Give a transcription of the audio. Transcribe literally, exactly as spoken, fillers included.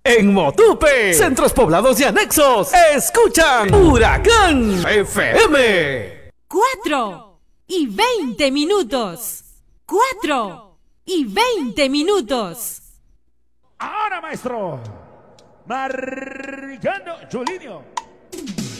En Motupe, centros poblados y anexos, escuchan Huracán F M. Cuatro y veinte minutos. Cuatro y veinte minutos. Ahora, maestro, marcando Julinho.